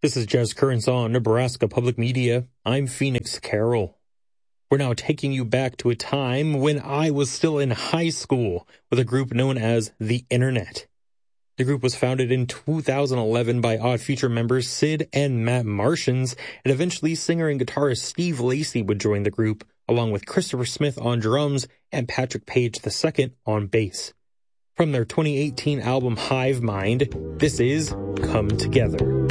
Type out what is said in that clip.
This is Jazz Currents on Nebraska Public Media. I'm Phoenix Carroll. We're now taking you back to a time when I was still in high school with a group known as The Internet. The group was founded in 2011 by Odd Future members Sid and Matt Martians, and eventually singer and guitarist Steve Lacy would join the group, along with Christopher Smith on drums and Patrick Page II on bass. From their 2018 album Hive Mind, this is Come Together.